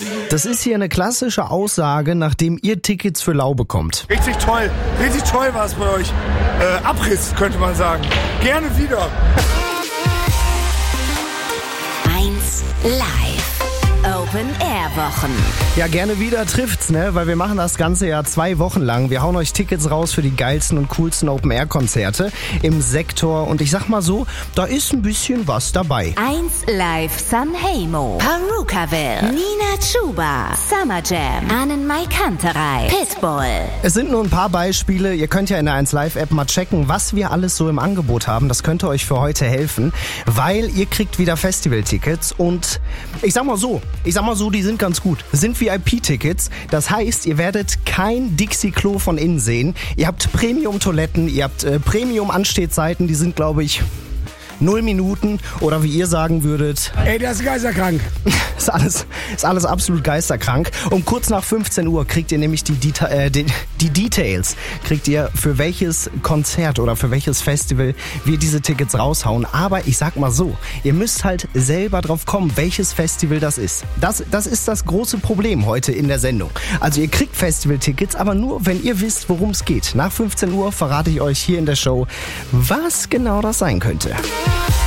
Das ist hier eine klassische Aussage, nachdem ihr Tickets für Lau bekommt. Richtig toll war es bei euch. Abriss, könnte man sagen. Gerne wieder. 1 Live. Open-Air-Wochen. Ja, gerne wieder trifft's, ne? Weil wir machen das ganze Jahr 2 Wochen lang. Wir hauen euch Tickets raus für die geilsten und coolsten Open-Air-Konzerte im Sektor. Und ich sag mal so, da ist ein bisschen was dabei. 1 Live Sanremo, Perukaville, Nina Chuba, Summer Jam, Annenmai Kanterei, Pitbull. Es sind nur ein paar Beispiele. Ihr könnt ja in der 1 Live-App mal checken, was wir alles so im Angebot haben. Das könnte euch für heute helfen, weil ihr kriegt wieder Festival-Tickets. Und ich sag mal so, die sind ganz gut. Das sind VIP-Tickets. Das heißt, ihr werdet kein Dixie-Klo von innen sehen. Ihr habt Premium-Toiletten, ihr habt Premium-Anstehzeiten. Die sind, glaube ich, 0 Minuten oder wie ihr sagen würdet. Ey, der ist geisterkrank. Ist alles absolut geisterkrank. Um kurz nach 15 Uhr kriegt ihr nämlich die Details. Kriegt ihr für welches Konzert oder für welches Festival wir diese Tickets raushauen. Aber ich sag mal so, ihr müsst halt selber drauf kommen, welches Festival das ist. Das ist das große Problem heute in der Sendung. Also ihr kriegt Festival-Tickets, aber nur, wenn ihr wisst, worum es geht. Nach 15 Uhr verrate ich euch hier in der Show, was genau das sein könnte.